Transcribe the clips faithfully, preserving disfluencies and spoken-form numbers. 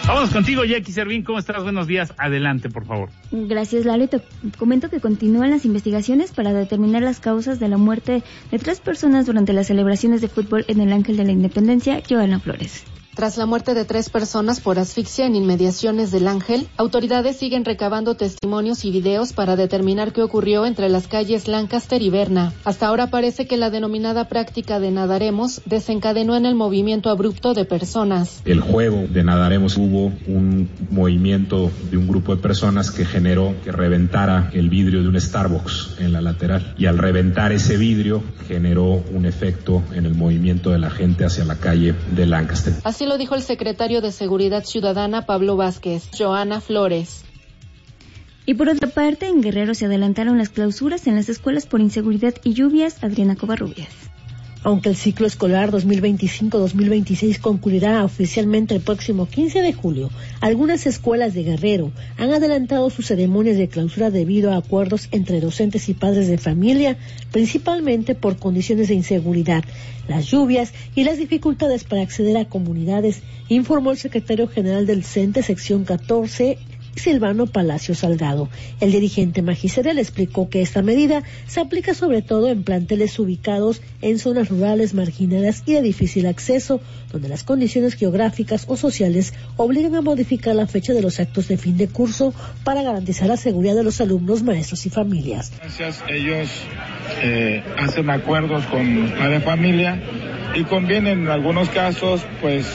Vamos contigo, Jackie Servín. ¿Cómo estás? Buenos días. Adelante, por favor. Gracias, Lalo. Te comento que continúan las investigaciones para determinar las causas de la muerte de tres personas durante las celebraciones de fútbol en el Ángel de la Independencia. Joana Flores. Tras la muerte de tres personas por asfixia en inmediaciones del Ángel, autoridades siguen recabando testimonios y videos para determinar qué ocurrió entre las calles Lancaster y Berna. Hasta ahora parece que la denominada práctica de nadaremos desencadenó en el movimiento abrupto de personas. El juego de nadaremos hubo un movimiento de un grupo de personas que generó que reventara el vidrio de un Starbucks en la lateral. Y al reventar ese vidrio generó un efecto en el movimiento de la gente hacia la calle de Lancaster. Así lo dijo el secretario de Seguridad Ciudadana, Pablo Vázquez. Joana Flores. Y por otra parte, en Guerrero se adelantaron las clausuras en las escuelas por inseguridad y lluvias. Adriana Covarrubias. Aunque el ciclo escolar dos mil veinticinco dos mil veintiséis concluirá oficialmente el próximo quince de julio, algunas escuelas de Guerrero han adelantado sus ceremonias de clausura debido a acuerdos entre docentes y padres de familia, principalmente por condiciones de inseguridad, las lluvias y las dificultades para acceder a comunidades, informó el secretario general del CENTE sección catorce, Silvano Palacio Salgado. El dirigente magisterial explicó que esta medida se aplica sobre todo en planteles ubicados en zonas rurales marginadas y de difícil acceso, donde las condiciones geográficas o sociales obligan a modificar la fecha de los actos de fin de curso para garantizar la seguridad de los alumnos, maestros y familias. Gracias, ellos eh, hacen acuerdos con la familia y conviene en algunos casos, pues,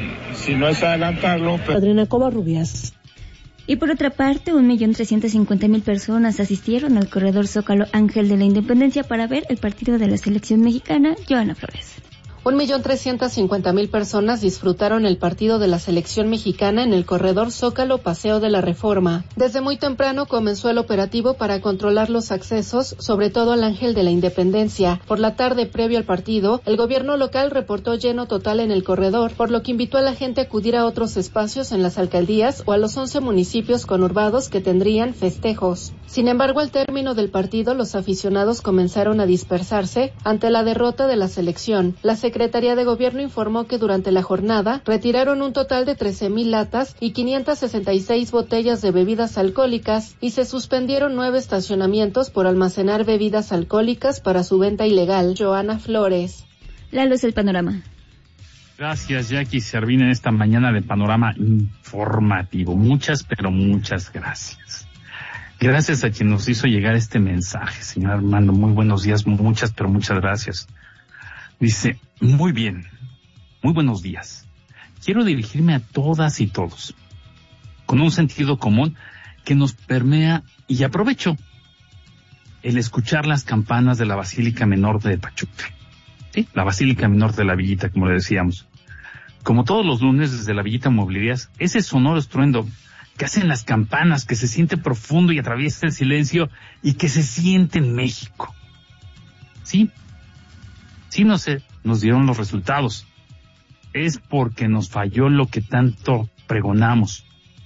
si no es adelantarlo. Pero... Adriana Covarrubias. Y por otra parte, un millón trescientas cincuenta mil personas asistieron al corredor Zócalo Ángel de la Independencia para ver el partido de la selección mexicana. Joana Flores. Un millón trescientas cincuenta mil personas disfrutaron el partido de la selección mexicana en el corredor Zócalo Paseo de la Reforma. Desde muy temprano comenzó el operativo para controlar los accesos, sobre todo al Ángel de la Independencia. Por la tarde, previo al partido, el gobierno local reportó lleno total en el corredor, por lo que invitó a la gente a acudir a otros espacios en las alcaldías o a los once municipios conurbados que tendrían festejos. Sin embargo, al término del partido, los aficionados comenzaron a dispersarse ante la derrota de la selección. La Secretaría de Gobierno informó que durante la jornada retiraron un total de trece mil latas y quinientas sesenta y seis botellas de bebidas alcohólicas y se suspendieron nueve estacionamientos por almacenar bebidas alcohólicas para su venta ilegal. Joana Flores. Lalo, es el panorama. Gracias, Jackie Servín, en esta mañana de panorama informativo. Muchas, pero muchas gracias. Gracias a quien nos hizo llegar este mensaje, señor Armando. Muy buenos días, muchas, pero muchas gracias. Dice, muy bien, muy buenos días. Quiero dirigirme a todas y todos, con un sentido común que nos permea, y aprovecho el escuchar las campanas de la Basílica Menor de Pachuca. Sí, la Basílica Menor de la Villita, como le decíamos. Como todos los lunes desde la Villita Mobiliarias, ese sonoro estruendo que hacen las campanas, que se siente profundo y atraviesa el silencio y que se siente en México. Sí, sí, no sé, nos dieron los resultados. Es porque nos falló lo que tanto pregonamos,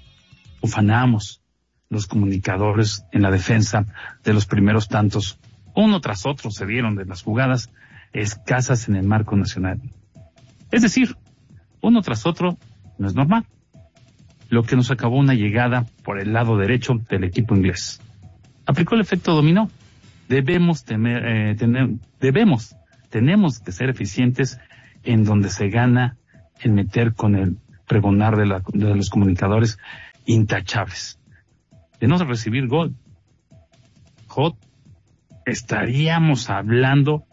ufanamos los comunicadores en la defensa de los primeros tantos. Uno tras otro se dieron de las jugadas escasas en el marco nacional. Es decir, uno tras otro no es normal. Lo que nos acabó una llegada por el lado derecho del equipo inglés. Aplicó el efecto dominó. Debemos temer, eh, tener, debemos Tenemos que ser eficientes en donde se gana el meter con el pregonar de, la, de los comunicadores intachables. De no recibir gol, Hot, estaríamos hablando,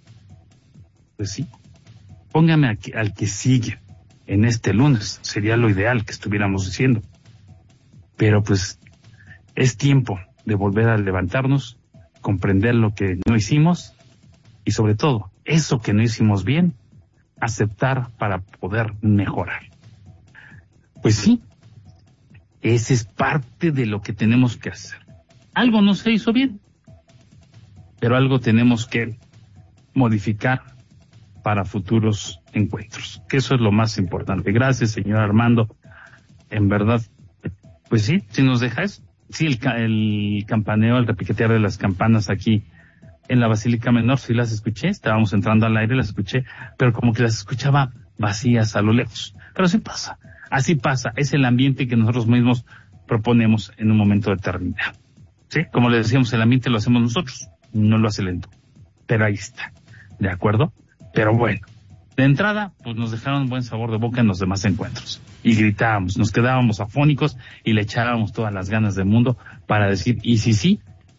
pues sí, póngame al que, al que sigue en este lunes, sería lo ideal que estuviéramos diciendo. Pero pues es tiempo de volver a levantarnos, comprender lo que no hicimos y sobre todo, eso que no hicimos bien, aceptar para poder mejorar. Pues sí, ese es parte de lo que tenemos que hacer. Algo no se hizo bien, pero algo tenemos que modificar para futuros encuentros, que eso es lo más importante. Gracias, señor Armando. En verdad, pues sí, si nos dejas, sí, el, el campaneo, el repiquetear de las campanas aquí en la Basílica Menor, sí las escuché, estábamos entrando al aire, las escuché, pero como que las escuchaba vacías a lo lejos. Pero sí pasa. Así pasa, es el ambiente que nosotros mismos proponemos en un momento determinado. ¿Sí? Como le decíamos, el ambiente lo hacemos nosotros, no lo hace el entorno. Pero ahí está, ¿de acuerdo? Pero bueno, de entrada, pues nos dejaron buen sabor de boca en los demás encuentros. Y gritábamos, nos quedábamos afónicos y le echábamos todas las ganas del mundo para decir, ¿y si sí?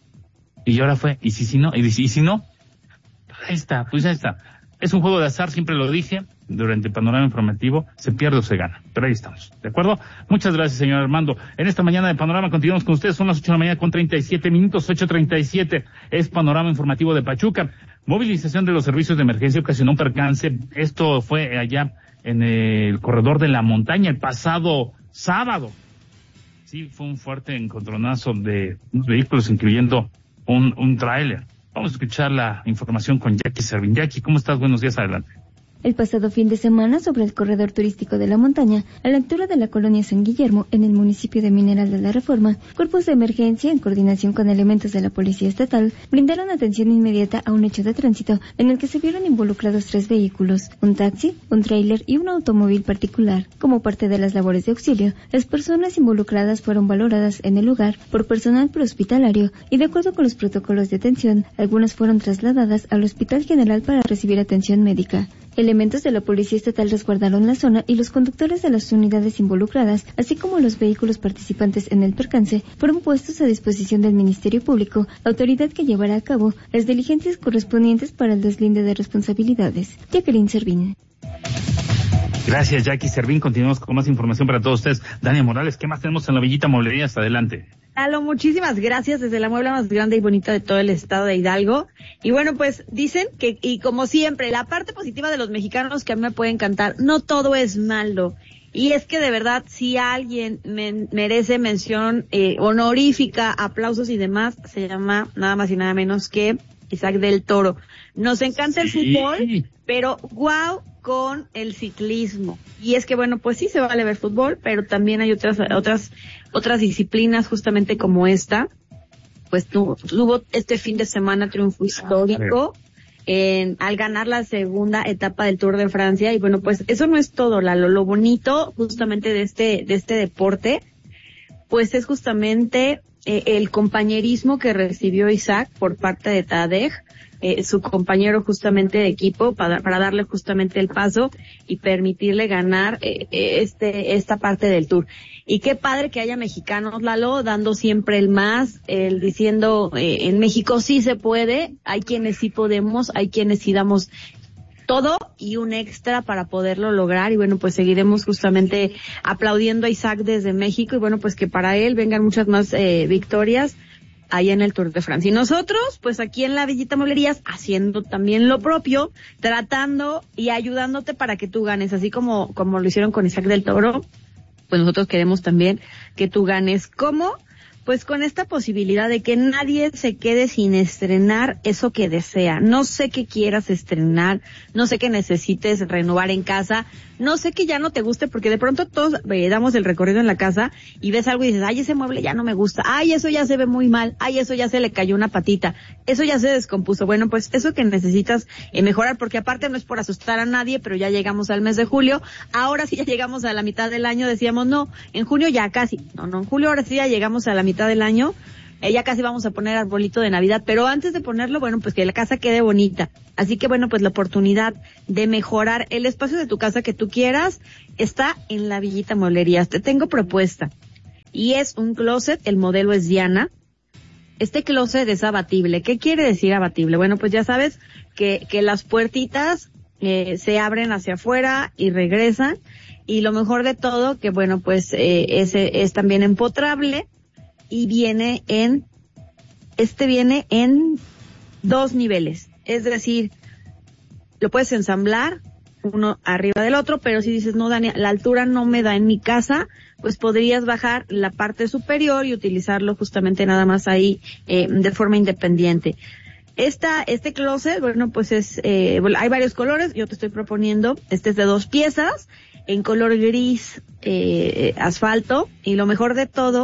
Y ahora fue, ¿y si sí no? ¿Y si, y si no? Ahí está, pues ahí está. Es un juego de azar, siempre lo dije, durante el panorama informativo, se pierde o se gana. Pero ahí estamos, ¿de acuerdo? Muchas gracias, señor Armando. En esta mañana de Panorama continuamos con ustedes, son las ocho de la mañana con treinta y siete minutos, ocho treinta y siete, es Panorama Informativo de Pachuca. Movilización de los servicios de emergencia ocasionó un percance. Esto fue allá en el corredor de la montaña el pasado sábado. Sí, fue un fuerte encontronazo de unos vehículos, incluyendo un, un tráiler. Vamos a escuchar la información con Jackie Servín. Jackie, ¿cómo estás? Buenos días, adelante. El pasado fin de semana, sobre el corredor turístico de la montaña, a la altura de la colonia San Guillermo, en el municipio de Mineral de la Reforma, cuerpos de emergencia, en coordinación con elementos de la Policía Estatal, brindaron atención inmediata a un hecho de tránsito en el que se vieron involucrados tres vehículos, un taxi, un tráiler y un automóvil particular. Como parte de las labores de auxilio, las personas involucradas fueron valoradas en el lugar por personal prehospitalario y, de acuerdo con los protocolos de atención, algunas fueron trasladadas al Hospital General para recibir atención médica. Elementos de la Policía Estatal resguardaron la zona y los conductores de las unidades involucradas, así como los vehículos participantes en el percance, fueron puestos a disposición del Ministerio Público, autoridad que llevará a cabo las diligencias correspondientes para el deslinde de responsabilidades. Jacqueline Servín. Gracias, Jackie Servín. Continuamos con más información para todos ustedes. Dania Morales, ¿qué más tenemos en la Villita Mueblerías? Adelante. Lalo, muchísimas gracias, desde la muebla más grande y bonita de todo el estado de Hidalgo. Y bueno, pues dicen que, y como siempre, la parte positiva de los mexicanos que a mí me puede encantar, no todo es malo. Y es que de verdad, si alguien me, merece mención eh, honorífica, aplausos y demás, se llama nada más y nada menos que Isaac del Toro. Nos encanta el Sí. fútbol, pero guau con el ciclismo. Y es que bueno, pues sí se vale ver fútbol, pero también hay otras otras otras disciplinas justamente como esta. Pues tuvo, tuvo este fin de semana triunfo histórico en, al ganar la segunda etapa del Tour de Francia. Y bueno, pues eso no es todo, Lalo. Lo bonito justamente de este de este deporte, pues es justamente eh, el compañerismo que recibió Isaac por parte de Tadej, eh, su compañero justamente de equipo, para, para darle justamente el paso y permitirle ganar eh, este esta parte del Tour. Y qué padre que haya mexicanos, Lalo, dando siempre el más, el diciendo, eh, en México sí se puede, hay quienes sí podemos, hay quienes sí damos todo y un extra para poderlo lograr. Y bueno, pues seguiremos justamente aplaudiendo a Isaac desde México y bueno, pues que para él vengan muchas más eh, victorias allá en el Tour de Francia. Y nosotros, pues aquí en la Villita Mueblerías, haciendo también lo propio, tratando y ayudándote para que tú ganes, así como, como lo hicieron con Isaac del Toro. Pues nosotros queremos también que tú ganes. ¿Cómo? Pues con esta posibilidad de que nadie se quede sin estrenar eso que desea. No sé qué quieras estrenar, no sé qué necesites renovar en casa, no sé que ya no te guste, porque de pronto todos eh, damos el recorrido en la casa y ves algo y dices, ay, ese mueble ya no me gusta, ay, eso ya se ve muy mal, ay, eso ya se le cayó una patita, eso ya se descompuso. Bueno, pues eso que necesitas eh, mejorar, porque aparte no es por asustar a nadie, pero ya llegamos al mes de julio, ahora sí ya llegamos a la mitad del año, decíamos, no, en junio ya casi, no, no, en julio ahora sí ya llegamos a la mitad del año, eh, ya casi vamos a poner arbolito de Navidad, pero antes de ponerlo, bueno, pues que la casa quede bonita. Así que bueno, pues la oportunidad de mejorar el espacio de tu casa que tú quieras está en la Villita Mueblerías. Te tengo propuesta. Y es un closet, el modelo es Diana. Este closet es abatible. ¿Qué quiere decir abatible? Bueno, pues ya sabes que, que las puertitas eh, se abren hacia afuera y regresan. Y lo mejor de todo, que bueno, pues eh, ese es también empotrable y viene en, este viene en dos niveles. Es decir, lo puedes ensamblar uno arriba del otro, pero si dices, no, Dania, la altura no me da en mi casa, pues podrías bajar la parte superior y utilizarlo justamente nada más ahí eh, de forma independiente. Esta, este closet, bueno, pues es, eh, bueno, hay varios colores, yo te estoy proponiendo, este es de dos piezas, en color gris, eh, asfalto, y lo mejor de todo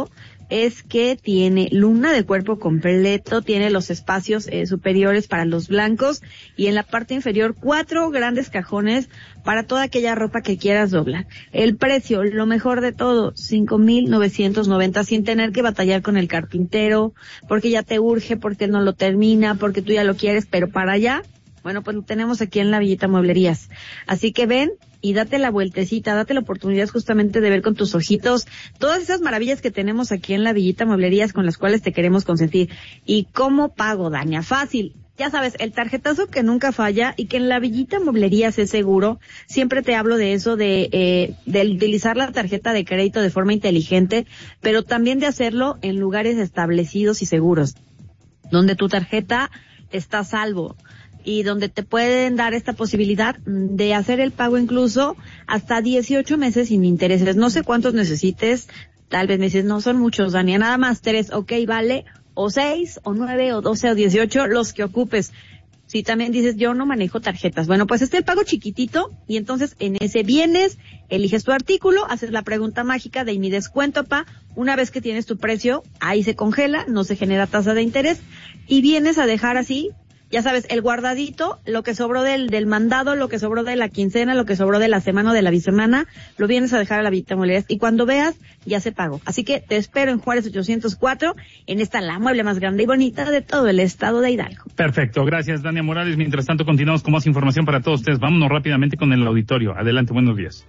es que tiene luna de cuerpo completo, tiene los espacios eh, superiores para los blancos y en la parte inferior cuatro grandes cajones para toda aquella ropa que quieras doblar. El precio, lo mejor de todo, cinco mil novecientos noventa sin tener que batallar con el carpintero, porque ya te urge, porque él no lo termina, porque tú ya lo quieres, pero para allá, bueno, pues lo tenemos aquí en la Villita Mueblerías. Así que ven y date la vueltecita, date la oportunidad justamente de ver con tus ojitos todas esas maravillas que tenemos aquí en la Villita Mueblerías con las cuales te queremos consentir. ¿Y cómo pago, Dania? Fácil. Ya sabes, el tarjetazo que nunca falla y que en la Villita Mueblerías es seguro. Siempre te hablo de eso, de, eh, de utilizar la tarjeta de crédito de forma inteligente, pero también de hacerlo en lugares establecidos y seguros, donde tu tarjeta está a salvo y donde te pueden dar esta posibilidad de hacer el pago incluso hasta dieciocho meses sin intereses. No sé cuántos necesites, tal vez me dices, no son muchos, Dania, nada más tres, ok, vale, o seis, o nueve, o doce, o dieciocho, los que ocupes. Si también dices, yo no manejo tarjetas, bueno, pues este es el pago chiquitito, y entonces en ese vienes, eliges tu artículo, haces la pregunta mágica de mi descuento, pa, una vez que tienes tu precio, ahí se congela, no se genera tasa de interés, y vienes a dejar así, ya sabes, el guardadito, lo que sobró del, del mandado, lo que sobró de la quincena, lo que sobró de la semana o de la bisemana, lo vienes a dejar a la Villita Mueblerías y cuando veas, ya se pagó. Así que te espero en Juárez ochocientos cuatro, en esta la mueble más grande y bonita de todo el estado de Hidalgo. Perfecto, gracias Dania Morales. Mientras tanto, continuamos con más información para todos ustedes. Vámonos rápidamente con el auditorio. Adelante, buenos días.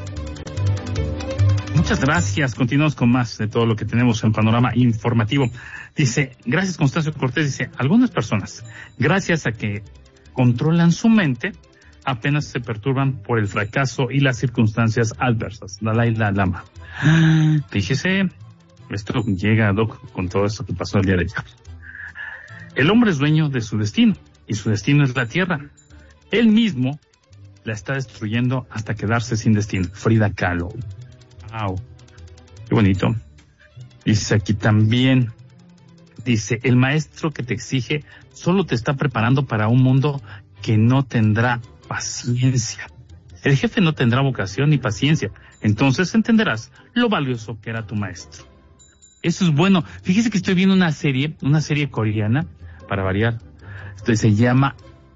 Muchas gracias. Continuamos con más de todo lo que tenemos en Panorama Informativo. Dice, gracias Constancio Cortés, dice, algunas personas, gracias a que controlan su mente, apenas se perturban por el fracaso y las circunstancias adversas. Dalai Lama. Fíjese, esto llega, Doc, con todo esto que pasó el día de ayer. El hombre es dueño de su destino, y su destino es la tierra. Él mismo la está destruyendo hasta quedarse sin destino. Frida Kahlo. Wow, qué bonito. Dice aquí también, dice, el maestro que te exige solo te está preparando para un mundo que no tendrá paciencia. El jefe no tendrá vocación ni paciencia. Entonces entenderás lo valioso que era tu maestro. Eso es bueno. Fíjese que estoy viendo una serie, una serie coreana, para variar. Esto se llama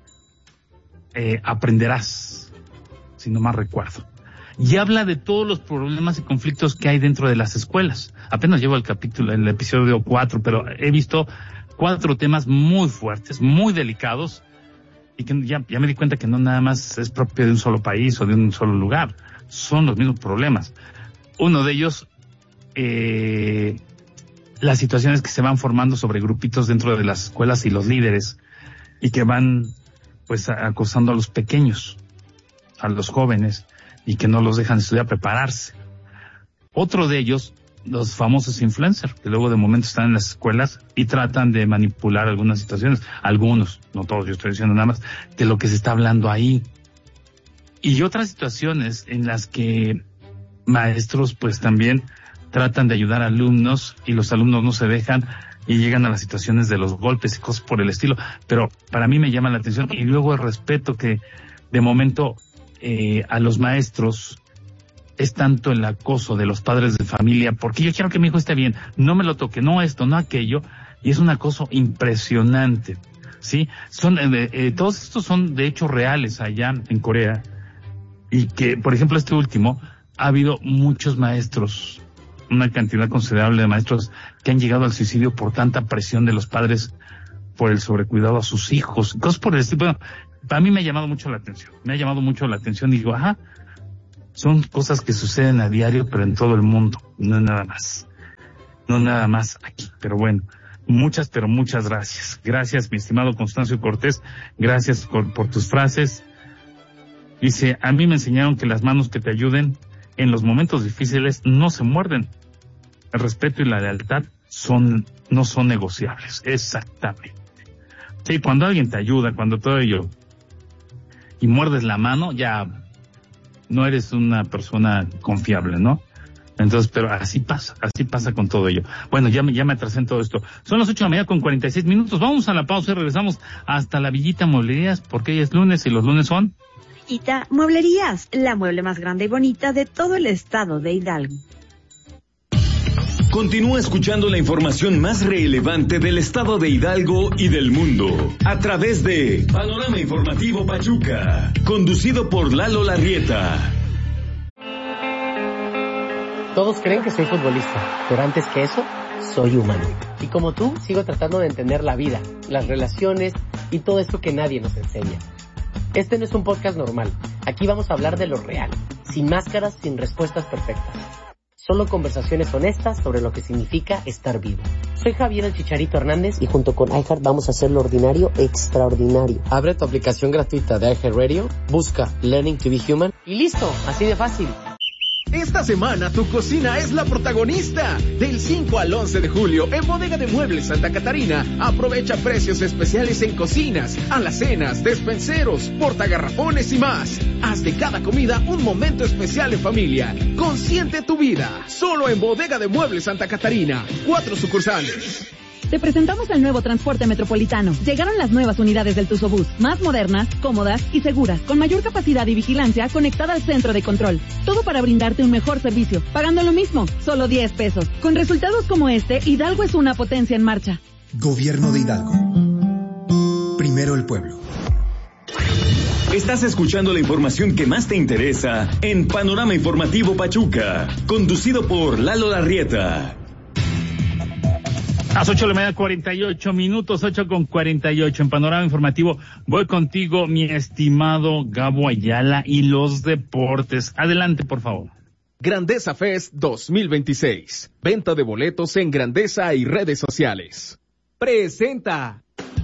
eh, Aprenderás, si no mal recuerdo. Y habla de todos los problemas y conflictos que hay dentro de las escuelas. Apenas llevo el capítulo, el episodio cuatro, pero he visto cuatro temas muy fuertes, muy delicados, y que ya, ya me di cuenta que no nada más es propio de un solo país o de un solo lugar. Son los mismos problemas. Uno de ellos, eh, las situaciones que se van formando sobre grupitos dentro de las escuelas y los líderes, y que van, pues, acosando a los pequeños, a los jóvenes, y que no los dejan estudiar, prepararse. Otro de ellos, los famosos influencers, que luego de momento están en las escuelas y tratan de manipular algunas situaciones, algunos, no todos, yo estoy diciendo nada más, de lo que se está hablando ahí. Y otras situaciones en las que maestros pues también tratan de ayudar a alumnos y los alumnos no se dejan y llegan a las situaciones de los golpes y cosas por el estilo. Pero para mí me llama la atención, y luego el respeto que de momento Eh, a los maestros es tanto el acoso de los padres de familia, porque yo quiero que mi hijo esté bien, no me lo toque, no esto, no aquello, y es un acoso impresionante, ¿sí? Son, eh, eh, todos estos son de hecho reales allá en Corea, y que, por ejemplo, este último, ha habido muchos maestros, una cantidad considerable de maestros que han llegado al suicidio por tanta presión de los padres por el sobrecuidado a sus hijos, cosas por el estilo. Bueno, para mí me ha llamado mucho la atención, me ha llamado mucho la atención y digo, ajá, son cosas que suceden a diario, pero en todo el mundo, no nada más, no nada más aquí, pero bueno, muchas, pero muchas gracias. Gracias, mi estimado Constancio Cortés, gracias por, por tus frases. Dice, a mí me enseñaron que las manos que te ayuden en los momentos difíciles no se muerden. El respeto y la lealtad son, no son negociables, exactamente. Sí, cuando alguien te ayuda, cuando todo ello, y muerdes la mano, ya no eres una persona confiable, ¿no? Entonces, pero así pasa, así pasa con todo ello. Bueno, ya me, ya me atrasé en todo esto. Son las ocho de la mañana con cuarenta y seis minutos. Vamos a la pausa y regresamos hasta la Villita Mueblerías, porque hoy es lunes y los lunes son... Villita Mueblerías, la mueble más grande y bonita de todo el estado de Hidalgo. Continúa escuchando la información más relevante del estado de Hidalgo y del mundo a través de Panorama Informativo Pachuca, conducido por Lalo Larrieta. Todos creen que soy futbolista, pero antes que eso, soy humano. Y como tú, sigo tratando de entender la vida, las relaciones y todo eso que nadie nos enseña. Este no es un podcast normal. Aquí vamos a hablar de lo real, sin máscaras, sin respuestas perfectas. Solo conversaciones honestas sobre lo que significa estar vivo. Soy Javier el Chicharito Hernández y junto con iHeart vamos a hacer lo ordinario extraordinario. Abre tu aplicación gratuita de iHeartRadio, busca Learning to be Human y listo, así de fácil. Esta semana tu cocina es la protagonista. Del cinco al once de julio en Bodega de Muebles Santa Catarina, aprovecha precios especiales en cocinas, alacenas, despenseros, portagarrafones y más. Haz de cada comida un momento especial en familia. Consiente tu vida. Solo en Bodega de Muebles Santa Catarina. Cuatro sucursales. Te presentamos el nuevo transporte metropolitano. Llegaron las nuevas unidades del Tuzobús, más modernas, cómodas y seguras, con mayor capacidad y vigilancia conectada al centro de control. Todo para brindarte un mejor servicio, pagando lo mismo, solo diez pesos. Con resultados como este, Hidalgo es una potencia en marcha. Gobierno de Hidalgo. Primero el pueblo. Estás escuchando la información que más te interesa en Panorama Informativo Pachuca, conducido por Lalo Larrieta. A las ocho de la mañana, cuarenta y ocho minutos, ocho con cuarenta y ocho en Panorama Informativo. Voy contigo, mi estimado Gabo Ayala, y los deportes. Adelante, por favor. Grandeza Fest dos mil veintiséis. Venta de boletos en Grandeza y redes sociales. Presenta.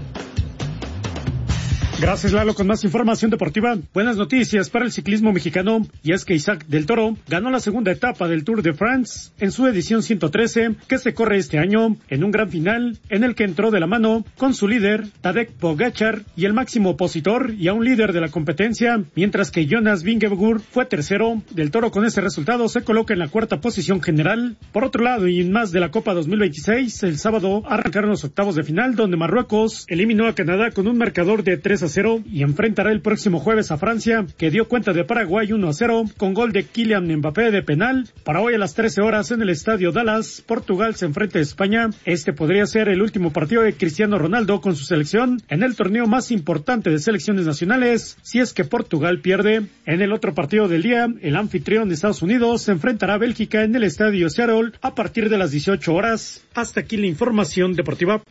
Gracias, Lalo, con más información deportiva. Buenas noticias para el ciclismo mexicano, y es que Isaac del Toro ganó la segunda etapa del Tour de France en su edición ciento trece, que se corre este año, en un gran final en el que entró de la mano con su líder, Tadej Pogačar, y el máximo opositor y aún líder de la competencia, mientras que Jonas Vingegaard fue tercero. Del Toro con ese resultado se coloca en la cuarta posición general. Por otro lado, y en más de la Copa dos mil veintiséis, el sábado arrancaron los octavos de final, donde Marruecos eliminó a Canadá con un marcador de tres a cero y enfrentará el próximo jueves a Francia, que dio cuenta de Paraguay uno a cero con gol de Kylian Mbappé de penal. Para hoy a las trece horas en el Estadio Dallas, Portugal se enfrenta a España. Este podría ser el último partido de Cristiano Ronaldo con su selección en el torneo más importante de selecciones nacionales, si es que Portugal pierde. En el otro partido del día, el anfitrión de Estados Unidos se enfrentará a Bélgica en el Estadio Seattle a partir de las dieciocho horas. Hasta aquí la información deportiva.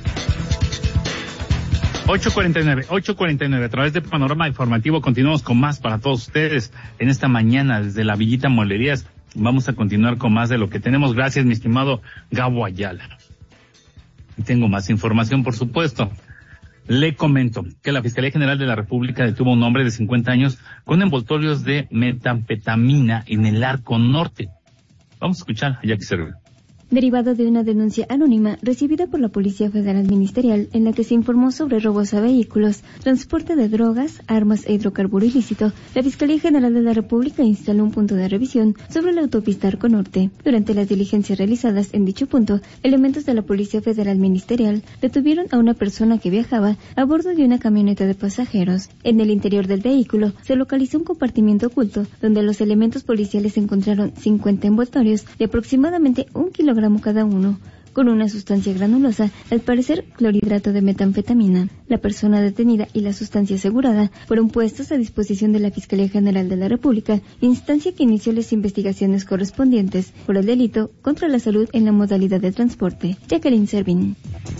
ocho cuarenta y nueve, ocho cuarenta y nueve, a través de Panorama Informativo continuamos con más para todos ustedes en esta mañana desde la Villita Molerías. Vamos a continuar con más de lo que tenemos. Gracias, mi estimado Gabo Ayala. Y tengo más información, por supuesto. Le comento que la Fiscalía General de la República detuvo a un hombre de cincuenta años con envoltorios de metanfetamina en el Arco Norte. Vamos a escuchar a Jackie Cervera. Derivado de una denuncia anónima recibida por la Policía Federal Ministerial en la que se informó sobre robos a vehículos, transporte de drogas, armas e hidrocarburo ilícito, la Fiscalía General de la República instaló un punto de revisión sobre la autopista Arco Norte. Durante las diligencias realizadas en dicho punto, elementos de la Policía Federal Ministerial detuvieron a una persona que viajaba a bordo de una camioneta de pasajeros. En el interior del vehículo se localizó un compartimiento oculto donde los elementos policiales encontraron cincuenta envoltorios de aproximadamente un kilogramo cada uno, con una sustancia granulosa, al parecer clorhidrato de metanfetamina. La persona detenida y la sustancia asegurada fueron puestos a disposición de la Fiscalía General de la República, instancia que inició las investigaciones correspondientes por el delito contra la salud en la modalidad de transporte. Jacqueline Servín.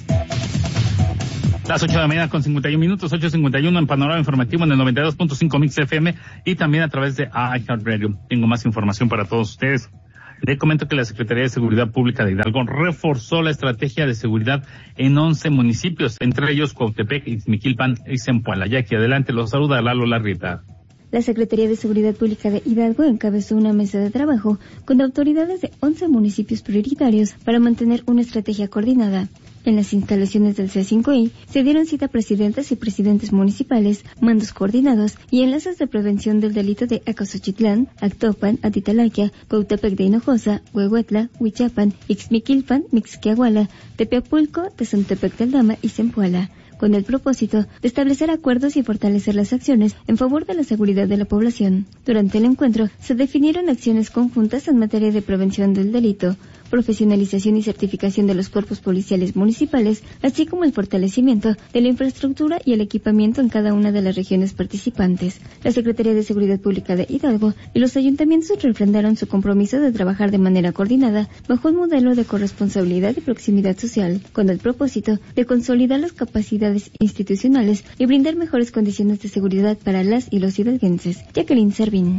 Las ocho de la mañana con cincuenta y un minutos, ocho cincuenta y uno en Panorama Informativo en el noventa y dos punto cinco Mix F M y también a través de iHeartRadio. Tengo más información para todos ustedes. Le comento que la Secretaría de Seguridad Pública de Hidalgo reforzó la estrategia de seguridad en once municipios, entre ellos Cuautepec, Ixmiquilpan y Zempoala. Ya que adelante los saluda Lalo Larrieta. La Secretaría de Seguridad Pública de Hidalgo encabezó una mesa de trabajo con autoridades de once municipios prioritarios para mantener una estrategia coordinada. En las instalaciones del C cinco I se dieron cita a presidentes y presidentes municipales, mandos coordinados y enlaces de prevención del delito de Acasochitlán, Actopan, Atitalaquia, Cuautepec de Hinojosa, Huehuetla, Huichapan, Ixmiquilpan, Mixquiahuala, Tepeapulco, Tezontepec del Dama y Zempoala, con el propósito de establecer acuerdos y fortalecer las acciones en favor de la seguridad de la población. Durante el encuentro se definieron acciones conjuntas en materia de prevención del delito, profesionalización y certificación de los cuerpos policiales municipales, así como el fortalecimiento de la infraestructura y el equipamiento en cada una de las regiones participantes. La Secretaría de Seguridad Pública de Hidalgo y los ayuntamientos refrendaron su compromiso de trabajar de manera coordinada bajo un modelo de corresponsabilidad y proximidad social, con el propósito de consolidar las capacidades institucionales y brindar mejores condiciones de seguridad para las y los hidalguenses. Jacqueline Servín.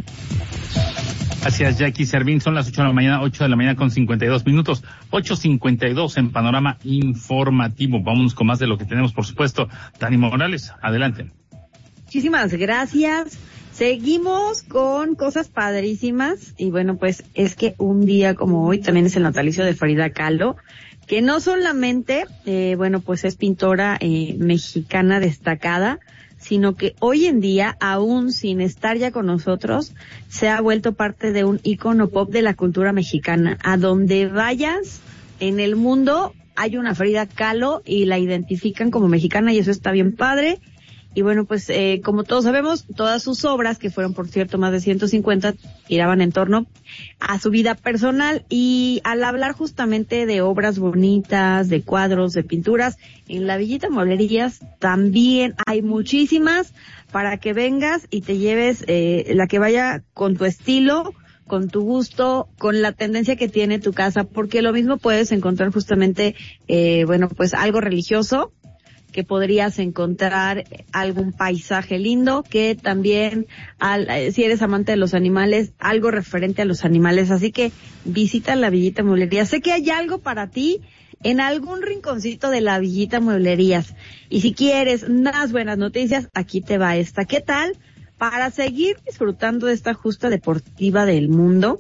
Gracias, Jackie Servín. Son las ocho de la mañana, ocho de la mañana con cincuenta y dos minutos. ocho cincuenta y dos en Panorama Informativo. Vámonos con más de lo que tenemos, por supuesto. Dani Morales, adelante. Muchísimas gracias. Seguimos con cosas padrísimas. Y bueno, pues es que un día como hoy también es el natalicio de Frida Kahlo, que no solamente, eh, bueno, pues es pintora eh, mexicana destacada, sino que hoy en día, aún sin estar ya con nosotros, se ha vuelto parte de un ícono pop de la cultura mexicana. A donde vayas en el mundo hay una Frida Kahlo y la identifican como mexicana y eso está bien padre. Y bueno, pues eh, como todos sabemos, todas sus obras, que fueron por cierto más de ciento cincuenta, giraban en torno a su vida personal. Y al hablar justamente de obras bonitas, de cuadros, de pinturas, en la Villita Mueblerías también hay muchísimas para que vengas y te lleves eh, la que vaya con tu estilo, con tu gusto, con la tendencia que tiene tu casa, porque lo mismo puedes encontrar justamente, eh, bueno, pues algo religioso, que podrías encontrar algún paisaje lindo, que también, al, si eres amante de los animales, algo referente a los animales. Así que visita la Villita Mueblerías. Sé que hay algo para ti en algún rinconcito de la Villita Mueblerías. Y si quieres más buenas noticias, aquí te va esta. ¿Qué tal? Para seguir disfrutando de esta justa deportiva del mundo,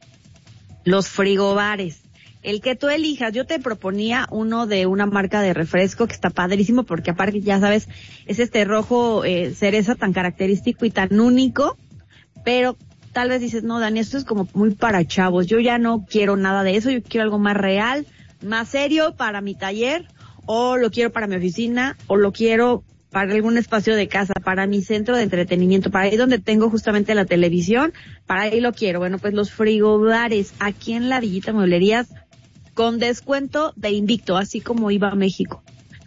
los frigobares. El que tú elijas. Yo te proponía uno de una marca de refresco que está padrísimo porque aparte ya sabes, es este rojo eh, cereza tan característico y tan único, pero tal vez dices, no, Dani, esto es como muy para chavos, yo ya no quiero nada de eso, yo quiero algo más real, más serio para mi taller, o lo quiero para mi oficina, o lo quiero para algún espacio de casa, para mi centro de entretenimiento, para ahí donde tengo justamente la televisión, para ahí lo quiero. Bueno, pues los frigobares aquí en la Villita Mueblerías, con descuento de Invicto, así como iba a México.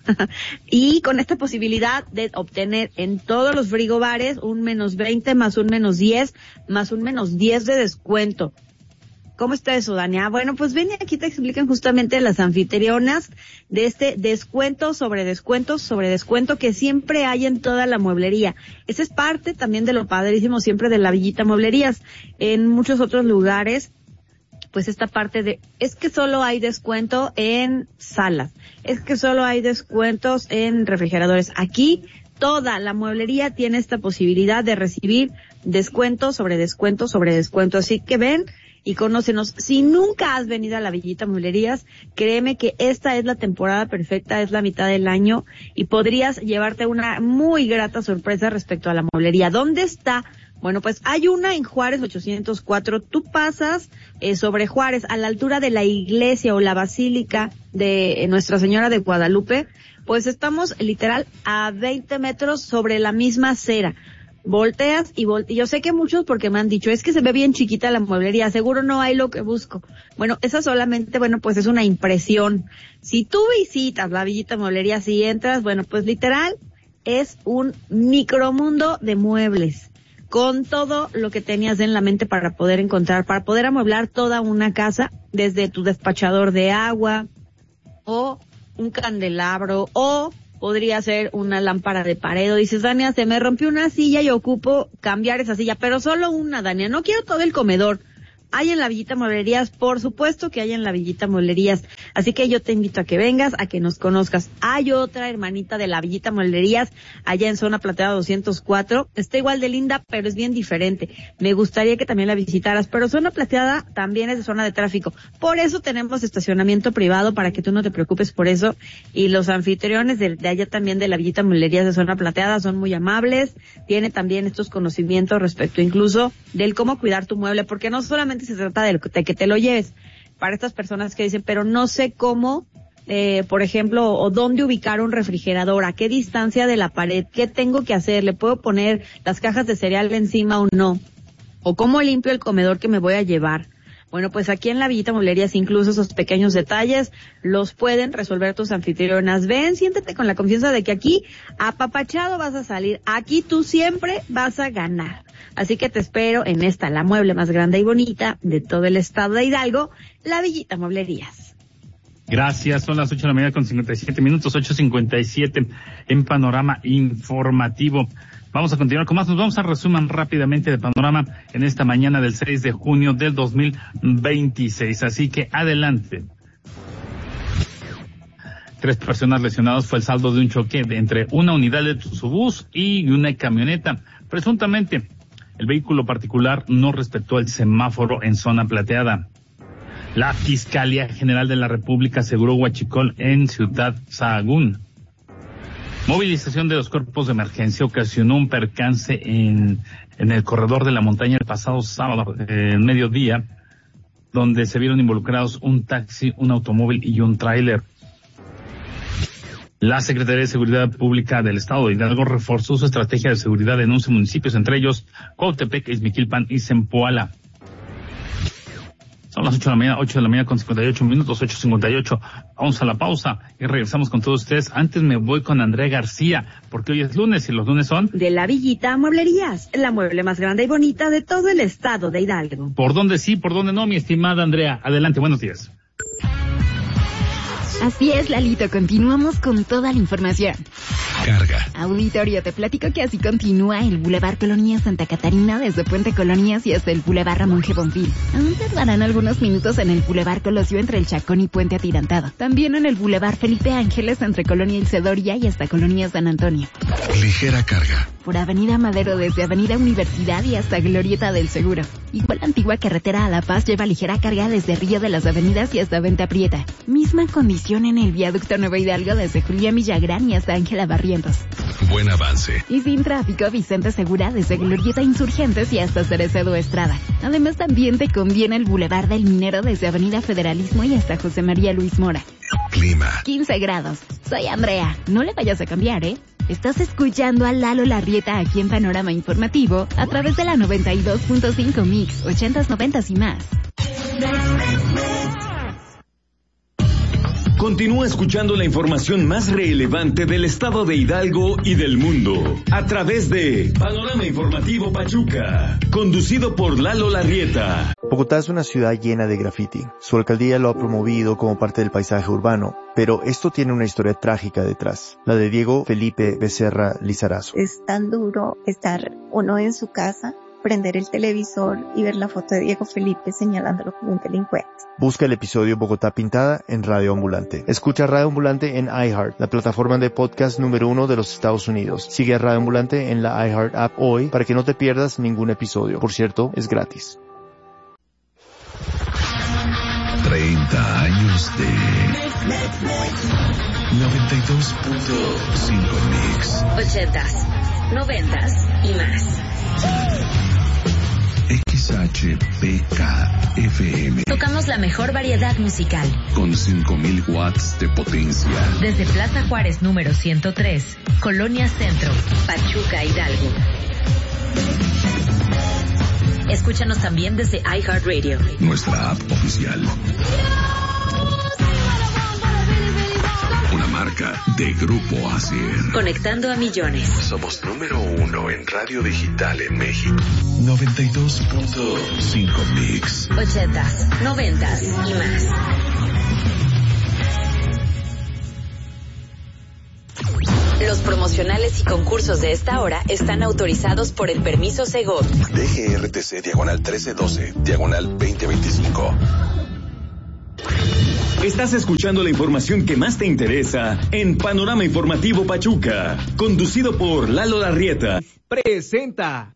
Y con esta posibilidad de obtener en todos los frigobares un menos veinte, más un menos diez, más un menos diez de descuento. ¿Cómo está eso, Dania? Bueno, pues ven y aquí te explican justamente las anfitrionas de este descuento sobre descuento sobre descuento que siempre hay en toda la mueblería. Esa es parte también de lo padrísimo siempre de la Villita Mueblerías. En muchos otros lugares, pues esta parte de, es que solo hay descuento en salas, es que solo hay descuentos en refrigeradores. Aquí toda la mueblería tiene esta posibilidad de recibir descuento sobre descuento sobre descuento. Así que ven y conócenos. Si nunca has venido a la Villita Mueblerías, créeme que esta es la temporada perfecta, es la mitad del año y podrías llevarte una muy grata sorpresa respecto a la mueblería. ¿Dónde está? Bueno, pues hay una en Juárez ochocientos cuatro. Tú pasas eh, sobre Juárez a la altura de la iglesia o la basílica de eh, Nuestra Señora de Guadalupe. Pues estamos literal a veinte metros sobre la misma acera. Volteas y volteas. Yo sé que muchos porque me han dicho, es que se ve bien chiquita la mueblería, seguro no hay lo que busco. Bueno, esa solamente, bueno, pues es una impresión. Si tú visitas la Villita Mueblería, si entras, bueno, pues literal es un micromundo de muebles, con todo lo que tenías en la mente para poder encontrar, para poder amueblar toda una casa, desde tu despachador de agua, o un candelabro, o podría ser una lámpara de pared. O dices, Dania, se me rompió una silla y ocupo cambiar esa silla, pero solo una, Dania, no quiero todo el comedor. Hay en la Villita Mueblerías, por supuesto que hay en la Villita Mueblerías. Así que yo te invito a que vengas, a que nos conozcas. Hay otra hermanita de la Villita Mueblerías, allá en Zona Plateada doscientos cuatro. Está igual de linda, pero es bien diferente. Me gustaría que también la visitaras, pero Zona Plateada también es de zona de tráfico. Por eso tenemos estacionamiento privado, para que tú no te preocupes por eso. Y los anfitriones de, de allá también de la Villita Mueblerías de Zona Plateada son muy amables. Tiene también estos conocimientos respecto incluso del cómo cuidar tu mueble, porque no solamente se trata de, de que te lo lleves. Para estas personas que dicen, pero no sé cómo, eh, por ejemplo, o dónde ubicar un refrigerador, a qué distancia de la pared, qué tengo que hacer, le puedo poner las cajas de cereal encima o no, o cómo limpio el comedor que me voy a llevar. Bueno, pues aquí en la Villita Mueblerías incluso esos pequeños detalles los pueden resolver tus anfitrionas. Ven, siéntete con la confianza de que aquí apapachado vas a salir. Aquí tú siempre vas a ganar. Así que te espero en esta, la mueble más grande y bonita de todo el estado de Hidalgo, la Villita Mueblerías. Gracias, son las ocho de la mañana con cincuenta y siete minutos, ocho cincuenta y siete en Panorama Informativo. Vamos a continuar con más, nos vamos a resumen rápidamente de Panorama en esta mañana del seis de junio del dos mil veintiséis, así que adelante. Tres personas lesionadas fue el saldo de un choque de entre una unidad de Tuxubús y una camioneta. Presuntamente, el vehículo particular no respetó el semáforo en zona plateada. La Fiscalía General de la República aseguró huachicol en Ciudad Sahagún. Movilización de los cuerpos de emergencia ocasionó un percance en, en el corredor de la montaña el pasado sábado, eh, en mediodía, donde se vieron involucrados un taxi, un automóvil y un tráiler. La Secretaría de Seguridad Pública del Estado de Hidalgo reforzó su estrategia de seguridad en once municipios, entre ellos Cuautepec, Izmiquilpan y Zempoala. Son las ocho de la mañana, ocho de la mañana con cincuenta y ocho minutos, ocho cincuenta y ocho. Vamos a la pausa y regresamos con todos ustedes. Antes me voy con Andrea García, porque hoy es lunes y los lunes son... De la Villita Mueblerías, la mueble más grande y bonita de todo el estado de Hidalgo. ¿Por dónde sí, por dónde no, mi estimada Andrea? Adelante, buenos días. Así es, Lalito, continuamos con toda la información. Carga. Auditorio, te platico que así continúa el Boulevard Colonia Santa Catarina desde Puente Colonias y hasta el Boulevard Ramón G. Bonfil. Aún tardarán algunos minutos en el Boulevard Colosio entre el Chacón y Puente Atirantado. También en el Boulevard Felipe Ángeles entre Colonia Ilcedoria y hasta Colonia San Antonio. Ligera carga. Por Avenida Madero desde Avenida Universidad y hasta Glorieta del Seguro. Igual la antigua carretera a La Paz lleva ligera carga desde Río de las Avenidas y hasta Venta Prieta. Misma condición en el viaducto Nuevo Hidalgo desde Julián Villagrán y hasta Ángela Barrientos. Buen avance. Y sin tráfico, Vicente Segura desde Glorieta Insurgentes y hasta Cerecedo Estrada. Además también te conviene el Boulevard del Minero desde Avenida Federalismo y hasta José María Luis Mora. Clima. quince grados. Soy Andrea. No le vayas a cambiar, ¿eh? Estás escuchando a Lalo Larrieta aquí en Panorama Informativo a través de la noventa y dos punto cinco Mix, ochentas, noventas y más. Continúa escuchando la información más relevante del estado de Hidalgo y del mundo a través de Panorama Informativo Pachuca, conducido por Lalo Larrieta. Bogotá es una ciudad llena de graffiti. Su alcaldía lo ha promovido como parte del paisaje urbano, pero esto tiene una historia trágica detrás, la de Diego Felipe Becerra Lizarazo. Es tan duro estar uno en su casa, prender el televisor y ver la foto de Diego Felipe señalándolo como un delincuente. Busca el episodio Bogotá Pintada en Radio Ambulante. Escucha Radio Ambulante en iHeart, la plataforma de podcast número uno de los Estados Unidos. Sigue a Radio Ambulante en la iHeart app hoy para que no te pierdas ningún episodio. Por cierto, es gratis. treinta años de noventa y dos punto cinco Mix. ochentas, noventas y más. X H P K F M. Tocamos la mejor variedad musical. Con cinco mil watts de potencia. Desde Plaza Juárez número ciento tres, Colonia Centro, Pachuca, Hidalgo. Escúchanos también desde iHeartRadio. Nuestra app oficial. Una marca de Grupo Asier. Conectando a millones. Somos número uno en radio digital en México. noventa y dos punto cinco Mix. ochentas, noventas y más. Los promocionales y concursos de esta hora están autorizados por el permiso Segov. D G R T C diagonal trece doce, diagonal veinte veinticinco. Estás escuchando la información que más te interesa en Panorama Informativo Pachuca, conducido por Lalo Larrieta. Presenta.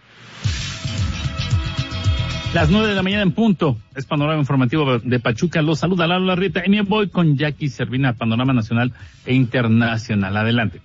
Las nueve de la mañana en punto, es Panorama Informativo de Pachuca, los saluda Lalo Larrieta y me voy con Jackie Servina, Panorama Nacional e Internacional. Adelante.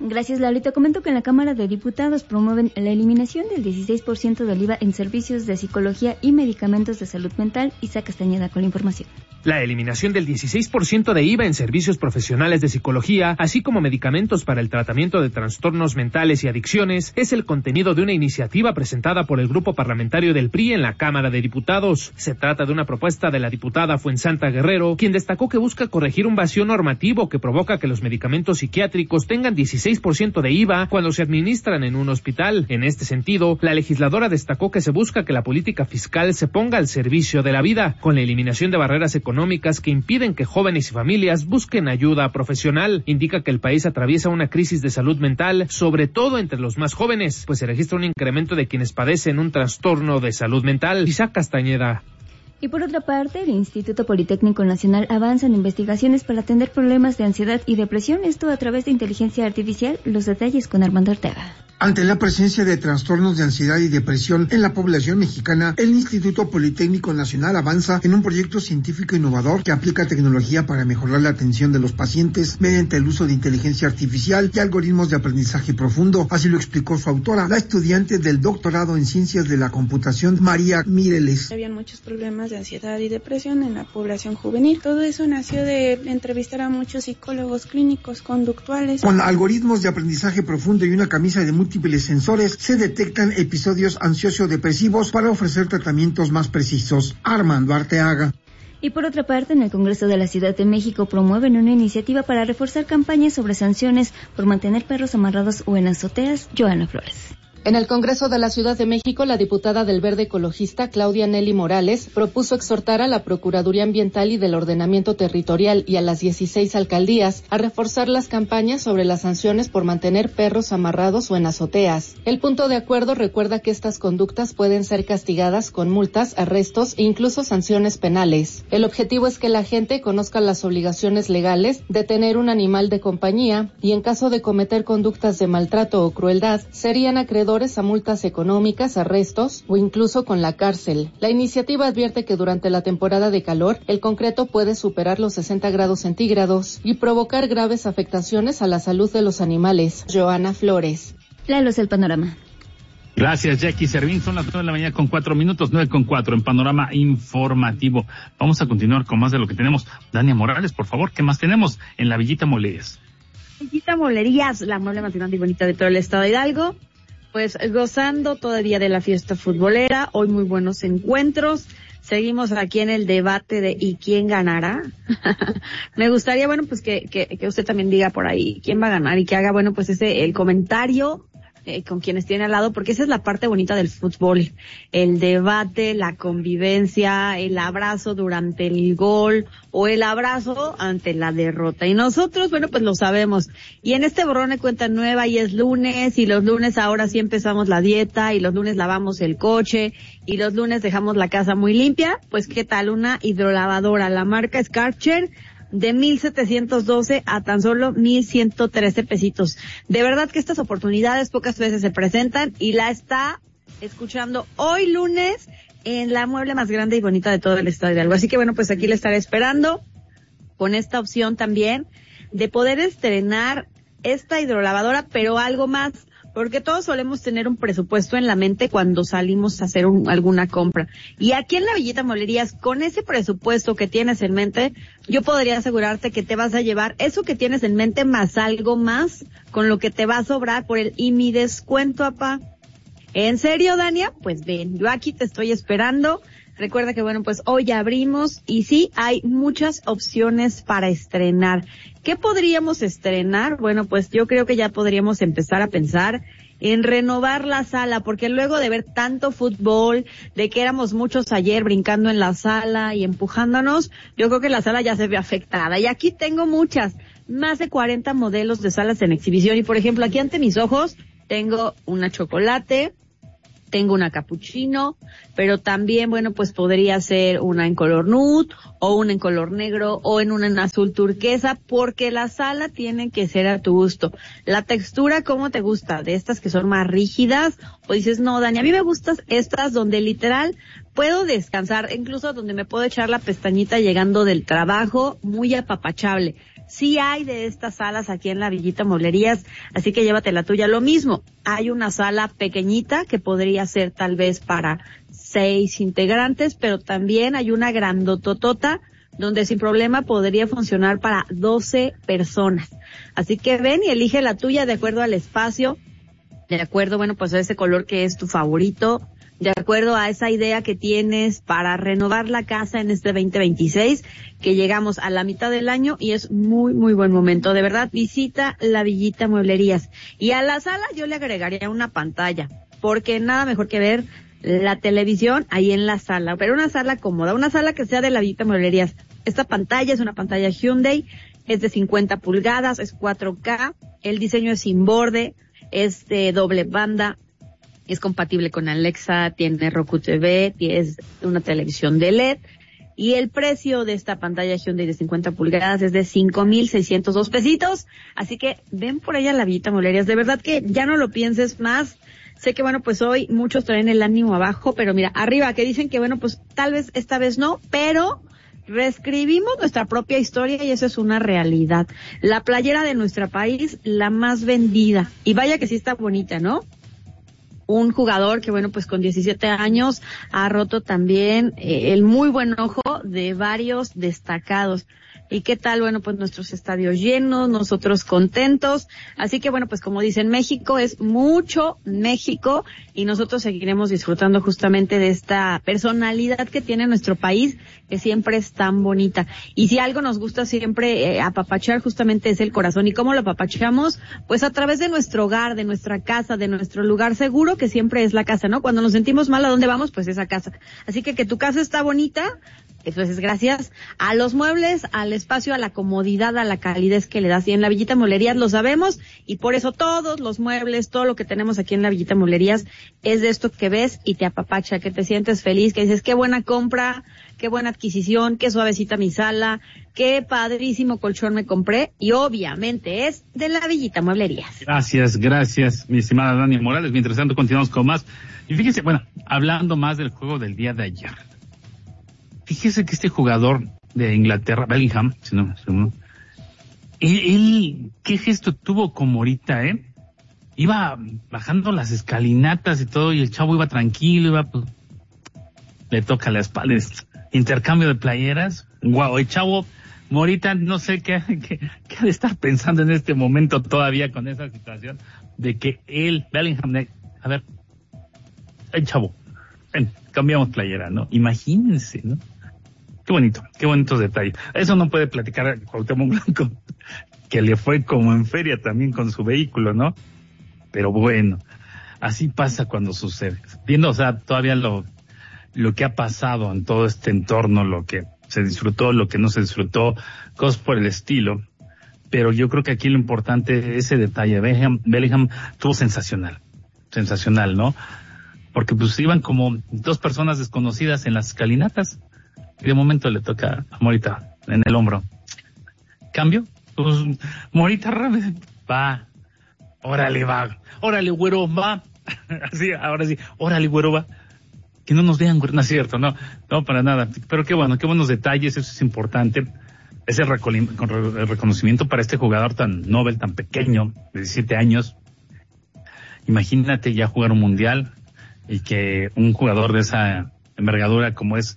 Gracias, Lalo. Te comento que en la Cámara de Diputados promueven la eliminación del dieciséis por ciento del I V A en servicios de psicología y medicamentos de salud mental. Isaac Castañeda con la información. La eliminación del dieciséis por ciento de I V A en servicios profesionales de psicología, así como medicamentos para el tratamiento de trastornos mentales y adicciones, es el contenido de una iniciativa presentada por el Grupo Parlamentario del P R I en la Cámara de Diputados. Se trata de una propuesta de la diputada Fuensanta Guerrero, quien destacó que busca corregir un vacío normativo que provoca que los medicamentos psiquiátricos tengan dieciséis por ciento de I V A cuando se administran en un hospital. En este sentido, la legisladora destacó que se busca que la política fiscal se ponga al servicio de la vida, con la eliminación de barreras económicas que impiden que jóvenes y familias busquen ayuda profesional. Indica que el país atraviesa una crisis de salud mental, sobre todo entre los más jóvenes, pues se registra un incremento de quienes padecen un trastorno de salud mental. Isaac Castañeda. Y por otra parte, el Instituto Politécnico Nacional avanza en investigaciones para atender problemas de ansiedad y depresión, esto a través de inteligencia artificial. Los detalles con Armando Ortega. Ante la presencia de trastornos de ansiedad y depresión en la población mexicana, el Instituto Politécnico Nacional avanza en un proyecto científico innovador que aplica tecnología para mejorar la atención de los pacientes mediante el uso de inteligencia artificial y algoritmos de aprendizaje profundo. Así lo explicó su autora, la estudiante del doctorado en Ciencias de la Computación, María Mireles. Habían muchos problemas de ansiedad y depresión en la población juvenil. Todo eso nació de entrevistar a muchos psicólogos clínicos conductuales. Con algoritmos de aprendizaje profundo y una camisa de múltiples sensores, se detectan episodios ansioso-depresivos para ofrecer tratamientos más precisos. Armando Arteaga. Y por otra parte, en el Congreso de la Ciudad de México promueven una iniciativa para reforzar campañas sobre sanciones por mantener perros amarrados o en azoteas. Joana Flores. En el Congreso de la Ciudad de México, la diputada del Verde Ecologista, Claudia Nelly Morales, propuso exhortar a la Procuraduría Ambiental y del Ordenamiento Territorial y a las dieciséis alcaldías a reforzar las campañas sobre las sanciones por mantener perros amarrados o en azoteas. El punto de acuerdo recuerda que estas conductas pueden ser castigadas con multas, arrestos e incluso sanciones penales. El objetivo es que la gente conozca las obligaciones legales de tener un animal de compañía y en caso de cometer conductas de maltrato o crueldad, serían acreedores a multas económicas, arrestos o incluso con la cárcel. La iniciativa advierte que durante la temporada de calor, el concreto puede superar los sesenta grados centígrados y provocar graves afectaciones a la salud de los animales. Joana Flores. Lalo, el panorama. Gracias, Jackie Servín. Son las nueve de la mañana con cuatro minutos, nueve con cuatro en Panorama Informativo. Vamos a continuar con más de lo que tenemos. Dania Morales, por favor, ¿qué más tenemos en la Villita Molerías? Villita Molerías, la mueble más grande y bonita de todo el estado de Hidalgo. Pues gozando todavía de la fiesta futbolera, hoy muy buenos encuentros. Seguimos aquí en el debate de ¿y quién ganará? Me gustaría, bueno, pues que, que, que usted también diga por ahí quién va a ganar y que haga, bueno, pues ese, el comentario eh, con quienes tiene al lado, porque esa es la parte bonita del fútbol. El debate, la convivencia, el abrazo durante el gol o el abrazo ante la derrota. Y nosotros, bueno, pues lo sabemos. Y en este borrón de cuenta nueva y es lunes y los lunes ahora sí empezamos la dieta y los lunes lavamos el coche y los lunes dejamos la casa muy limpia. Pues qué tal una hidrolavadora, la marca Karcher, de mil setecientos doce a tan solo mil ciento trece pesitos. De verdad que estas oportunidades pocas veces se presentan y la está escuchando hoy lunes en la mueble más grande y bonita de todo el estado de Hidalgo. Así que bueno, pues aquí le estaré esperando con esta opción también de poder estrenar esta hidrolavadora, pero algo más, porque todos solemos tener un presupuesto en la mente cuando salimos a hacer un, alguna compra. Y aquí en la Villita Molerías, con ese presupuesto que tienes en mente, yo podría asegurarte que te vas a llevar eso que tienes en mente más algo más con lo que te va a sobrar por el y mi descuento, apá. ¿En serio, Dania? Pues ven, yo aquí te estoy esperando. Recuerda que bueno, pues hoy ya abrimos y sí, hay muchas opciones para estrenar. ¿Qué podríamos estrenar? Bueno, pues yo creo que ya podríamos empezar a pensar en renovar la sala, porque luego de ver tanto fútbol, de que éramos muchos ayer brincando en la sala y empujándonos, yo creo que la sala ya se ve afectada. Y aquí tengo muchas, más de cuarenta modelos de salas en exhibición. Y por ejemplo, aquí ante mis ojos tengo una chocolate, tengo una capuchino, pero también, bueno, pues podría ser una en color nude, o una en color negro, o en una en azul turquesa, porque la sala tiene que ser a tu gusto. La textura, ¿cómo te gusta? ¿De estas que son más rígidas? O dices, no, Dani, a mí me gustan estas donde literal puedo descansar, incluso donde me puedo echar la pestañita llegando del trabajo, muy apapachable. Sí hay de estas salas aquí en la Villita Mueblerías, así que llévate la tuya. Lo mismo, hay una sala pequeñita que podría ser tal vez para seis integrantes, pero también hay una grandototota donde sin problema podría funcionar para doce personas. Así que ven y elige la tuya de acuerdo al espacio, de acuerdo, bueno, pues a ese color que es tu favorito, de acuerdo a esa idea que tienes para renovar la casa en este veinte veintiséis, que llegamos a la mitad del año y es muy, muy buen momento. De verdad, visita la Villita Mueblerías. Y a la sala yo le agregaría una pantalla, porque nada mejor que ver la televisión ahí en la sala, pero una sala cómoda, una sala que sea de la Villita Mueblerías. Esta pantalla es una pantalla Hyundai, es de cincuenta pulgadas, es cuatro K, el diseño es sin borde, es de doble banda, es compatible con Alexa, tiene Roku T V, es una televisión de L E D, y el precio de esta pantalla Hyundai de cincuenta pulgadas es de cinco mil seiscientos dos pesitos, así que ven por allá a la Villita Mueblerías, de verdad que ya no lo pienses más. Sé que bueno, pues hoy muchos traen el ánimo abajo, pero mira, arriba, que dicen que bueno, pues tal vez esta vez no, pero reescribimos nuestra propia historia y eso es una realidad. La playera de nuestro país, la más vendida, y vaya que sí está bonita, ¿no? Un jugador que bueno, pues con diecisiete años ha roto también eh, el muy buen ojo de varios destacados. ¿Y qué tal? Bueno, pues nuestros estadios llenos, nosotros contentos. Así que bueno, pues como dicen, México es mucho México y nosotros seguiremos disfrutando justamente de esta personalidad que tiene nuestro país, que siempre es tan bonita. Y si algo nos gusta siempre eh, apapachar justamente es el corazón. ¿Y cómo lo apapachamos? Pues a través de nuestro hogar, de nuestra casa, de nuestro lugar seguro, que siempre es la casa, ¿no? Cuando nos sentimos mal, ¿a dónde vamos? Pues esa casa. Así que que tu casa está bonita, eso es gracias a los muebles, al espacio, a la comodidad, a la calidez que le das. Y en la Villita Mueblerías lo sabemos, y por eso todos los muebles, todo lo que tenemos aquí en la Villita Mueblerías es de esto que ves y te apapacha, que te sientes feliz, que dices, qué buena compra, qué buena adquisición, qué suavecita mi sala, qué padrísimo colchón me compré, y obviamente es de la Villita Mueblerías. Gracias, gracias, mi estimada Dani Morales. Mientras tanto, continuamos con más. Y fíjese, bueno, hablando más del juego del día de ayer. Fíjese que este jugador de Inglaterra, Bellingham, si no, si no, él, él, qué gesto tuvo como ahorita, ¿eh? Iba bajando las escalinatas y todo, y el chavo iba tranquilo, iba, pues, le toca la espalda, intercambio de playeras. Guau, el chavo, Morita, no sé qué, qué, qué ha de estar pensando en este momento todavía con esa situación de que él, Bellingham, a ver, el chavo, ven, cambiamos playera, ¿no? Imagínense, ¿no? Qué bonito, qué bonitos detalles. Eso no puede platicar Cuauhtémoc Blanco, que le fue como en feria también con su vehículo, ¿no? Pero bueno, así pasa cuando sucede. Viendo, o sea, todavía lo, lo que ha pasado en todo este entorno, lo que se disfrutó, lo que no se disfrutó, cosas por el estilo. Pero yo creo que aquí lo importante, ese detalle, Bellingham, Bellingham tuvo sensacional, sensacional, ¿no? Porque pues iban como dos personas desconocidas en las escalinatas. Y de momento le toca a Morita en el hombro. ¿Cambio? Pues Morita va. Órale, va. Órale, güero, va. Así, ahora sí. Órale, güero, va. Que no nos vean, güero. No es cierto, no. No, para nada. Pero qué bueno, qué buenos detalles. Eso es importante. Ese reconocimiento para este jugador tan novel, tan pequeño, de diecisiete años. Imagínate ya jugar un mundial y que un jugador de esa envergadura como es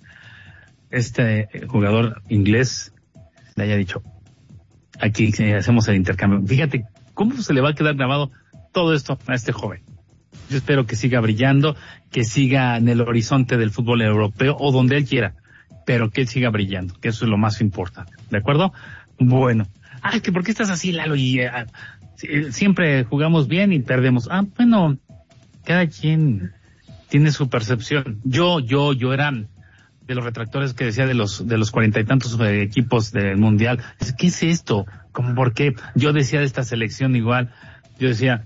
este jugador inglés le haya dicho, aquí hacemos el intercambio. Fíjate cómo se le va a quedar grabado todo esto a este joven. Yo espero que siga brillando, que siga en el horizonte del fútbol europeo o donde él quiera, pero que él siga brillando, que eso es lo más importante. ¿De acuerdo? Bueno. Ah, que ¿por qué estás así, Lalo? Y uh, siempre jugamos bien y perdemos. Ah, bueno, cada quien tiene su percepción. Yo, yo, yo era de los retractores que decía de los de los cuarenta y tantos eh, equipos del mundial. ¿Qué es esto? ¿Cómo por qué? Yo decía de esta selección igual. Yo decía,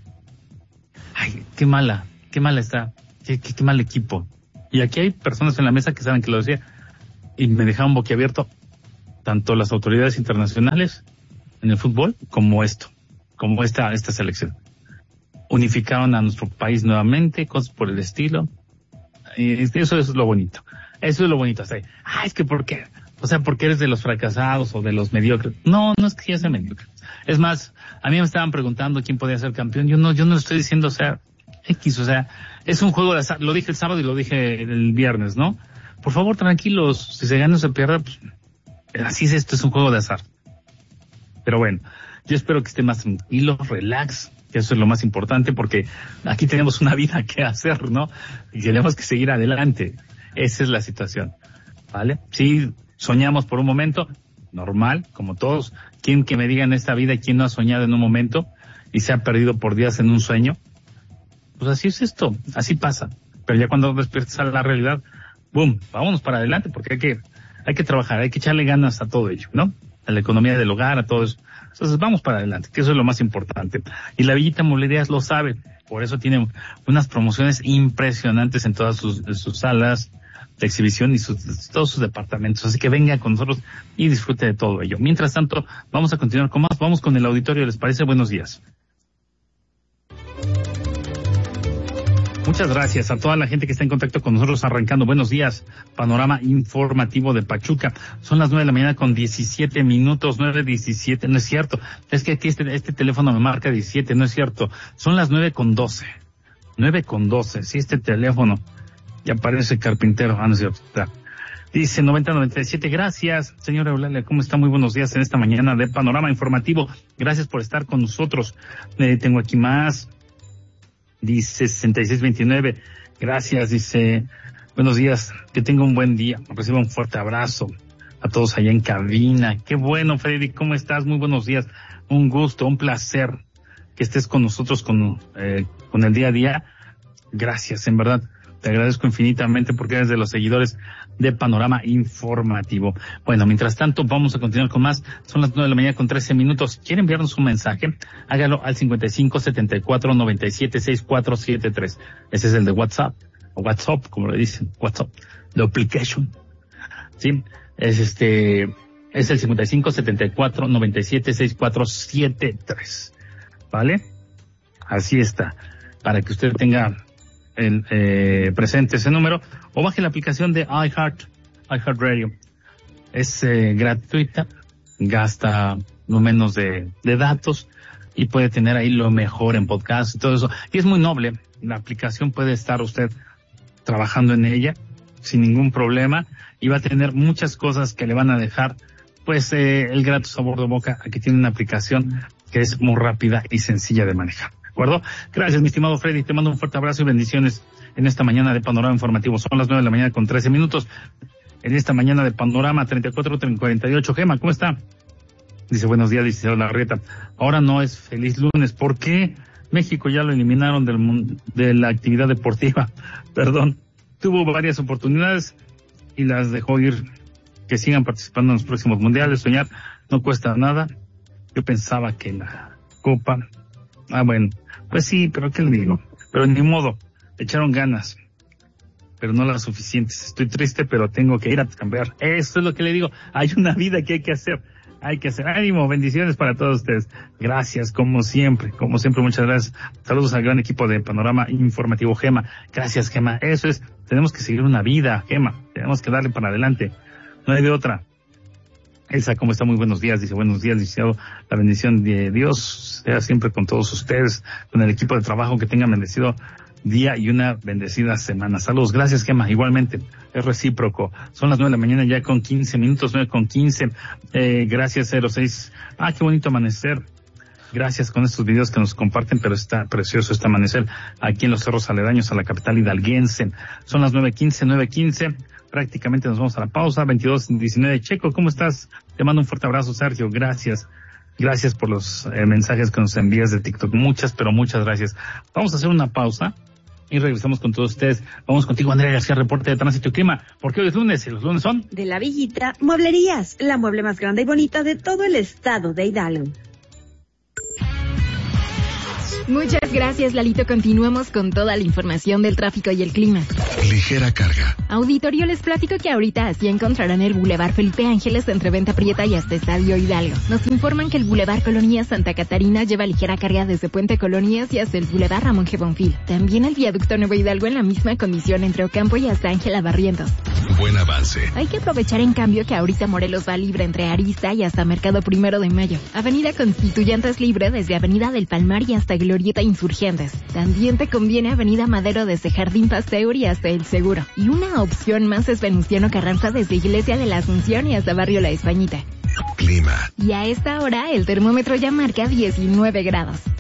ay, qué mala, qué mala está, qué, qué, qué mal equipo. Y aquí hay personas en la mesa que saben que lo decía y me dejaban boquiabierto tanto las autoridades internacionales en el fútbol como esto, como esta esta selección. Unificaron a nuestro país nuevamente, cosas por el estilo. Y eso es lo bonito. Eso es lo bonito. O sea, ah, es que ¿por qué? O sea, porque eres de los fracasados o de los mediocres. No, no es que yo sea mediocre. Es más, a mí me estaban preguntando quién podía ser campeón. Yo no, yo no estoy diciendo, o sea, X, o sea, es un juego de azar. Lo dije el sábado y lo dije el viernes, ¿no? Por favor, tranquilos. Si se gana o se pierde, pues, así es esto, es un juego de azar. Pero bueno, yo espero que esté más tranquilo, relax, que eso es lo más importante, porque aquí tenemos una vida que hacer, ¿no? Y tenemos que seguir adelante. Esa es la situación, ¿vale? Sí, soñamos por un momento, normal, como todos. ¿Quién que me diga en esta vida quién no ha soñado en un momento y se ha perdido por días en un sueño? Pues así es esto, así pasa. Pero ya cuando despiertas a la realidad, boom, vámonos para adelante, porque hay que, hay que trabajar, hay que echarle ganas a todo ello, ¿no? A la economía del hogar, a todo eso. Entonces vamos para adelante, que eso es lo más importante. Y la Villita Mobiliarias lo sabe, por eso tiene unas promociones impresionantes en todas sus, sus salas de exhibición y sus, todos sus departamentos. Así que venga con nosotros y disfrute de todo ello. Mientras tanto, vamos a continuar con más. Vamos con el auditorio, ¿les parece? Buenos días. Muchas gracias a toda la gente que está en contacto con nosotros arrancando. Buenos días, panorama informativo de Pachuca. Son las nueve de la mañana con diecisiete minutos, nueve diecisiete, no es cierto. Es que aquí este, este teléfono me marca diecisiete, no es cierto. Son las nueve con doce. nueve con doce, sí, este teléfono. Ya parece carpintero, ah, no es cierto. Dice noventa noventa y siete, gracias, señora Eulalia, ¿cómo está? Muy buenos días en esta mañana de panorama informativo. Gracias por estar con nosotros. Eh, tengo aquí más. Dice sesenta y seis veintinueve, gracias, dice, buenos días, que tenga un buen día, reciba un fuerte abrazo a todos allá en cabina. Qué bueno, Freddy, ¿cómo estás? Muy buenos días, un gusto, un placer que estés con nosotros con, eh, con el día a día. Gracias, en verdad, te agradezco infinitamente porque eres de los seguidores de Panorama Informativo. Bueno, mientras tanto, vamos a continuar con más. Son las nueve de la mañana con trece minutos. ¿Quiere enviarnos un mensaje? Hágalo al cincuenta y cinco setenta y cuatro noventa y siete sesenta y cuatro setenta y tres. Ese es el de WhatsApp, o WhatsApp, como le dicen, WhatsApp, the application. ¿Sí? Es este, es el cincuenta y cinco setenta y cuatro noventa y siete sesenta y cuatro setenta y tres. ¿Vale? Así está. Para que usted tenga el, eh, presente ese número, o baje la aplicación de iHeart, iHeartRadio. Es eh, gratuita, gasta no menos de, de datos y puede tener ahí lo mejor en podcast y todo eso. Y es muy noble, la aplicación puede estar usted trabajando en ella sin ningún problema y va a tener muchas cosas que le van a dejar pues eh, el grato sabor de boca. Aquí tiene una aplicación que es muy rápida y sencilla de manejar. ¿De acuerdo? Gracias, mi estimado Freddy. Te mando un fuerte abrazo y bendiciones en esta mañana de Panorama Informativo. Son las nueve de la mañana con trece minutos. En esta mañana de Panorama treinta y cuatro cuarenta y ocho. Gema, ¿cómo está? Dice, buenos días, dice Larrieta. Ahora no es feliz lunes. ¿Por qué? México ya lo eliminaron del de la actividad deportiva. Perdón. Tuvo varias oportunidades y las dejó ir. Que sigan participando en los próximos mundiales. Soñar no cuesta nada. Yo pensaba que la Copa... Ah, bueno, pues sí, pero ¿qué le digo? Pero ni modo, echaron ganas, pero no las suficientes. Estoy triste, pero tengo que ir a cambiar. Eso es lo que le digo. Hay una vida que hay que hacer. Hay que hacer. Ánimo, bendiciones para todos ustedes. Gracias, como siempre, como siempre, muchas gracias. Saludos al gran equipo de Panorama Informativo, Gema. Gracias, Gema. Eso es, tenemos que seguir una vida, Gema. Tenemos que darle para adelante. No hay de otra. Elsa, ¿cómo está? Muy buenos días. Dice, buenos días, licenciado. La bendición de Dios sea siempre con todos ustedes, con el equipo de trabajo, que tengan bendecido día y una bendecida semana. Saludos. Gracias, Gema. Igualmente, es recíproco. Son las nueve de la mañana ya con quince minutos, nueve con quince. Eh, gracias, cero seis. Ah, qué bonito amanecer. Gracias con estos videos que nos comparten, pero está precioso este amanecer aquí en los cerros aledaños a la capital hidalguense. Son las nueve quince, nueve quince. Prácticamente nos vamos a la pausa. veintidós diecinueve. Checo, ¿cómo estás? Te mando un fuerte abrazo, Sergio. Gracias. Gracias por los eh, mensajes que nos envías de TikTok. Muchas, pero muchas gracias. Vamos a hacer una pausa y regresamos con todos ustedes. Vamos contigo, Andrea García, reporte de tránsito y clima. Porque hoy es lunes y los lunes son... De la Villita Mueblerías, la mueble más grande y bonita de todo el estado de Hidalgo. Muchas gracias, Lalito. Continuamos con toda la información del tráfico y el clima. Ligera carga. Auditorio, les platico que ahorita así encontrarán el Boulevard Felipe Ángeles entre Venta Prieta y hasta Estadio Hidalgo. Nos informan que el Boulevard Colonia Santa Catarina lleva ligera carga desde Puente Colonias y hasta el Boulevard Ramón G. Bonfil. También el Viaducto Nuevo Hidalgo en la misma condición entre Ocampo y hasta Ángela Barrientos. buen avance. Hay que aprovechar en cambio que ahorita Morelos va libre entre Arista y hasta Mercado Primero de Mayo. Avenida Constituyentes libre desde Avenida del Palmar y hasta Glorieta Insurgentes. También te conviene Avenida Madero desde Jardín Pasteur y hasta El Seguro. Y una opción más es Venustiano Carranza desde Iglesia de la Asunción y hasta Barrio La Españita. Clima. Y a esta hora el termómetro ya marca diecinueve grados.